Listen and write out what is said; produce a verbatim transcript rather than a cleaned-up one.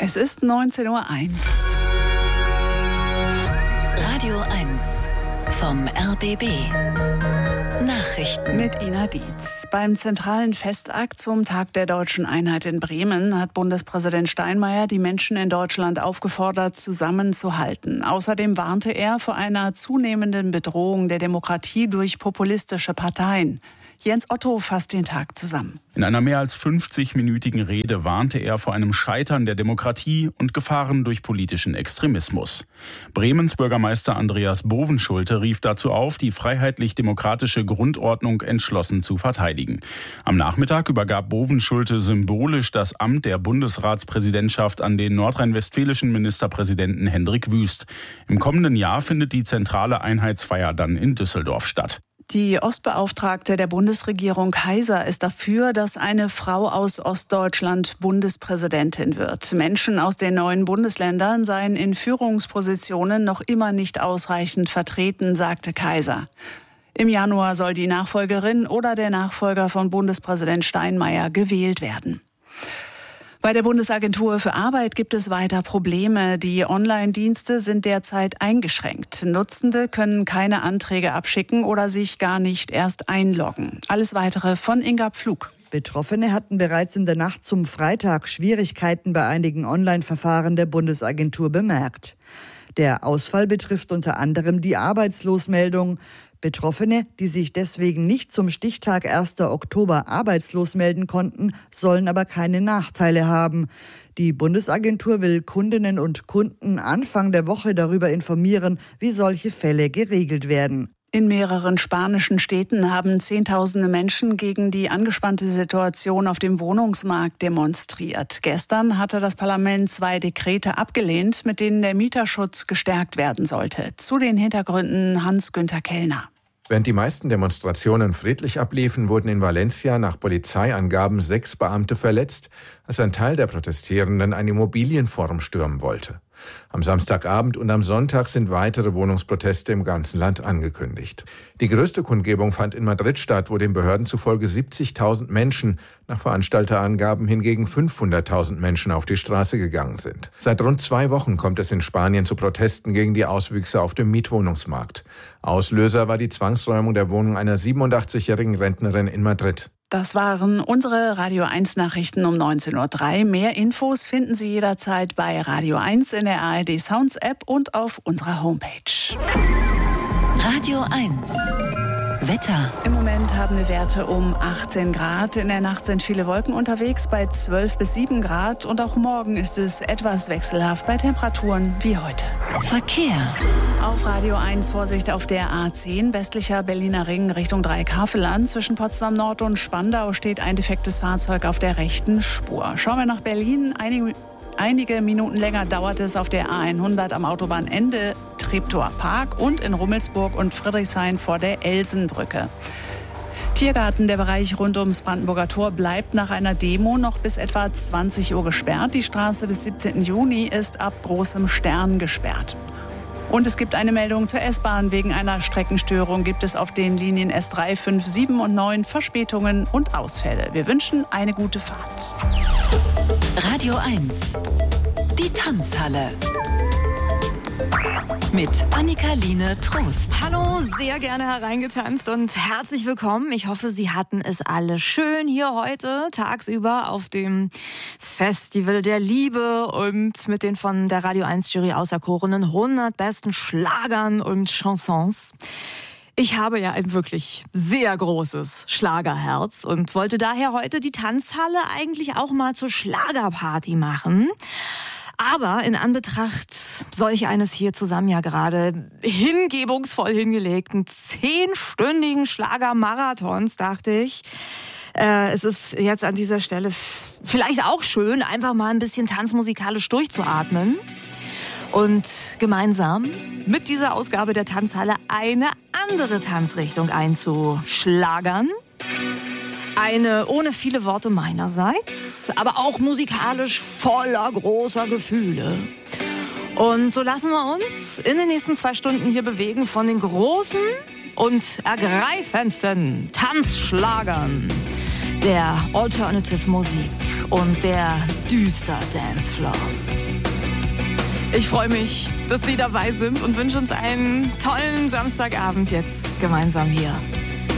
Es ist neunzehn Uhr eins. Radio eins vom R B B. Nachrichten mit Ina Dietz. Beim zentralen Festakt zum Tag der Deutschen Einheit in Bremen hat Bundespräsident Steinmeier die Menschen in Deutschland aufgefordert, zusammenzuhalten. Außerdem warnte er vor einer zunehmenden Bedrohung der Demokratie durch populistische Parteien. Jens Otto fasst den Tag zusammen. In einer mehr als fünfzig-minütigen Rede warnte er vor einem Scheitern der Demokratie und Gefahren durch politischen Extremismus. Bremens Bürgermeister Andreas Bovenschulte rief dazu auf, die freiheitlich-demokratische Grundordnung entschlossen zu verteidigen. Am Nachmittag übergab Bovenschulte symbolisch das Amt der Bundesratspräsidentschaft an den nordrhein-westfälischen Ministerpräsidenten Hendrik Wüst. Im kommenden Jahr findet die zentrale Einheitsfeier dann in Düsseldorf statt. Die Ostbeauftragte der Bundesregierung Kaiser ist dafür, dass eine Frau aus Ostdeutschland Bundespräsidentin wird. Menschen aus den neuen Bundesländern seien in Führungspositionen noch immer nicht ausreichend vertreten, sagte Kaiser. Im Januar soll die Nachfolgerin oder der Nachfolger von Bundespräsident Steinmeier gewählt werden. Bei der Bundesagentur für Arbeit gibt es weiter Probleme. Die Online-Dienste sind derzeit eingeschränkt. Nutzende können keine Anträge abschicken oder sich gar nicht erst einloggen. Alles Weitere von Inga Pflug. Betroffene hatten bereits in der Nacht zum Freitag Schwierigkeiten bei einigen Online-Verfahren der Bundesagentur bemerkt. Der Ausfall betrifft unter anderem die Arbeitslosmeldung. Betroffene, die sich deswegen nicht zum Stichtag ersten Oktober arbeitslos melden konnten, sollen aber keine Nachteile haben. Die Bundesagentur will Kundinnen und Kunden Anfang der Woche darüber informieren, wie solche Fälle geregelt werden. In mehreren spanischen Städten haben Zehntausende Menschen gegen die angespannte Situation auf dem Wohnungsmarkt demonstriert. Gestern hatte das Parlament zwei Dekrete abgelehnt, mit denen der Mieterschutz gestärkt werden sollte. Zu den Hintergründen Hans-Günther Kellner. Während die meisten Demonstrationen friedlich abliefen, wurden in Valencia nach Polizeiangaben sechs Beamte verletzt, als ein Teil der Protestierenden ein Immobilienforum stürmen wollte. Am Samstagabend und am Sonntag sind weitere Wohnungsproteste im ganzen Land angekündigt. Die größte Kundgebung fand in Madrid statt, wo den Behörden zufolge siebzigtausend Menschen, nach Veranstalterangaben hingegen fünfhunderttausend Menschen auf die Straße gegangen sind. Seit rund zwei Wochen kommt es in Spanien zu Protesten gegen die Auswüchse auf dem Mietwohnungsmarkt. Auslöser war die Zwangsräumung der Wohnung einer siebenundachtzigjährigen Rentnerin in Madrid. Das waren unsere Radio eins Nachrichten um neunzehn Uhr drei. Mehr Infos finden Sie jederzeit bei Radio eins in der A R D Sounds App und auf unserer Homepage. Radio eins Wetter. Im Moment haben wir Werte um achtzehn Grad. In der Nacht sind viele Wolken unterwegs bei zwölf bis sieben Grad. Und auch morgen ist es etwas wechselhaft bei Temperaturen wie heute. Verkehr. Auf Radio eins Vorsicht auf der A zehn, westlicher Berliner Ring Richtung Dreieckhaveland. Zwischen Potsdam Nord und Spandau steht ein defektes Fahrzeug auf der rechten Spur. Schauen wir nach Berlin. Einige Einige Minuten länger dauert es auf der A hundert am Autobahnende Treptower Park und in Rummelsburg und Friedrichshain vor der Elsenbrücke. Tiergarten, der Bereich rund ums Brandenburger Tor, bleibt nach einer Demo noch bis etwa zwanzig Uhr gesperrt. Die Straße des siebzehnten Juni ist ab Großem Stern gesperrt. Und es gibt eine Meldung zur S-Bahn. Wegen einer Streckenstörung gibt es auf den Linien S drei, fünf, sieben und neun Verspätungen und Ausfälle. Wir wünschen eine gute Fahrt. Radio eins, die Tanzhalle. Mit Annika-Line Trost. Hallo, sehr gerne hereingetanzt und herzlich willkommen. Ich hoffe, Sie hatten es alle schön hier heute tagsüber auf dem Festival der Liebe und mit den von der Radio eins Jury auserkorenen hundert besten Schlagern und Chansons. Ich habe ja ein wirklich sehr großes Schlagerherz und wollte daher heute die Tanzhalle eigentlich auch mal zur Schlagerparty machen. Aber in Anbetracht solch eines hier zusammen ja gerade hingebungsvoll hingelegten zehnstündigen Schlagermarathons dachte ich, äh, es ist jetzt an dieser Stelle f- vielleicht auch schön, einfach mal ein bisschen tanzmusikalisch durchzuatmen und gemeinsam mit dieser Ausgabe der Tanzhalle eine andere Tanzrichtung einzuschlagern. Eine ohne viele Worte meinerseits, aber auch musikalisch voller großer Gefühle. Und so lassen wir uns in den nächsten zwei Stunden hier bewegen von den großen und ergreifendsten Tanzschlagern der Alternative Musik und der düster Dancefloors. Ich freue mich, dass Sie dabei sind und wünsche uns einen tollen Samstagabend jetzt gemeinsam hier